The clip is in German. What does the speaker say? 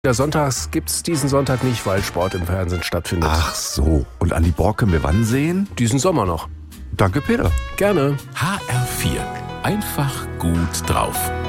Der Sonntags gibt's diesen Sonntag nicht, weil Sport im Fernsehen stattfindet. Ach so. Und Andi Borg können wir wann sehen? Diesen Sommer noch. Danke, Peter. Gerne. HR4. Einfach gut drauf.